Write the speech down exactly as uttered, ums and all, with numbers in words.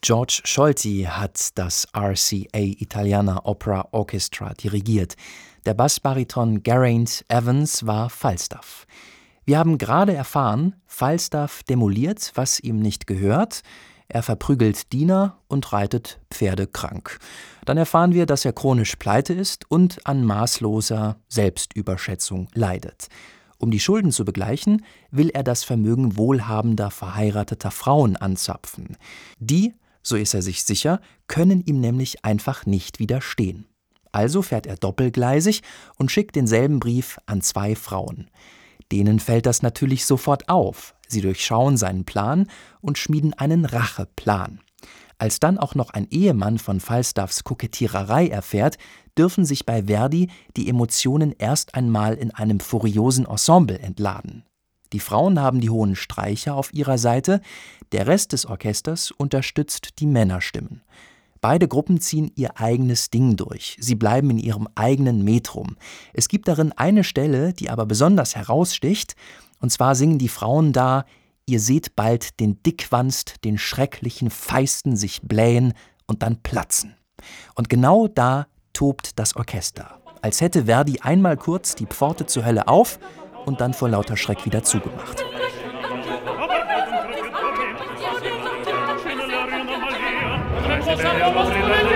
George Scholti hat das R C A Italiana Opera Orchestra dirigiert. Der Bassbariton Geraint Evans war Falstaff. Wir haben gerade erfahren, Falstaff demoliert, was ihm nicht gehört, er verprügelt Diener und reitet Pferde krank. Dann erfahren wir, dass er chronisch pleite ist und an maßloser Selbstüberschätzung leidet. Um die Schulden zu begleichen, will er das Vermögen wohlhabender verheirateter Frauen anzapfen. Die, so ist er sich sicher, können ihm nämlich einfach nicht widerstehen. Also fährt er doppelgleisig und schickt denselben Brief an zwei Frauen. Denen fällt das natürlich sofort auf. Sie durchschauen seinen Plan und schmieden einen Racheplan. Als dann auch noch ein Ehemann von Falstaffs Kokettiererei erfährt, dürfen sich bei Verdi die Emotionen erst einmal in einem furiosen Ensemble entladen. Die Frauen haben die hohen Streicher auf ihrer Seite, der Rest des Orchesters unterstützt die Männerstimmen. Beide Gruppen ziehen ihr eigenes Ding durch. Sie bleiben in ihrem eigenen Metrum. Es gibt darin eine Stelle, die aber besonders heraussticht, und zwar singen die Frauen da: Ihr seht bald den Dickwanst, den schrecklichen Feisten sich blähen und dann platzen. Und genau da tobt das Orchester, als hätte Verdi einmal kurz die Pforte zur Hölle auf und dann vor lauter Schreck wieder zugemacht. Thank you.